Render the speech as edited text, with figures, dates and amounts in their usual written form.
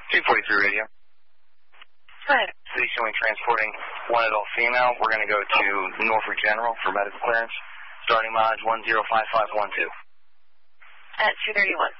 243 radio. Go ahead. City showing transporting one adult female. We're going to go to Norfolk General for medical clearance. Starting mileage 105512. At 231.